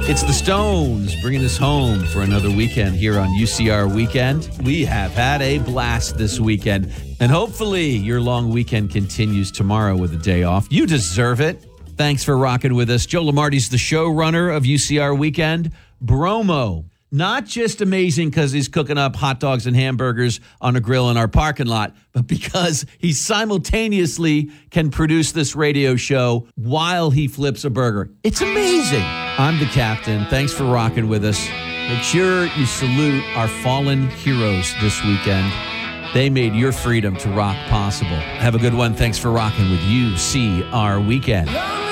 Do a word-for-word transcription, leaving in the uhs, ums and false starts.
It's the Stones bringing us home for another weekend here on U C R Weekend. We have had a blast this weekend, and hopefully your long weekend continues tomorrow with a day off. You deserve it. Thanks for rocking with us. Joe Lombardi's the showrunner of U C R Weekend. Bromo, not just amazing because he's cooking up hot dogs and hamburgers on a grill in our parking lot, but because he simultaneously can produce this radio show while he flips a burger. It's amazing. I'm the captain. Thanks for rocking with us. Make sure you salute our fallen heroes this weekend. They made your freedom to rock possible. Have a good one. Thanks for rocking with U C R Weekend.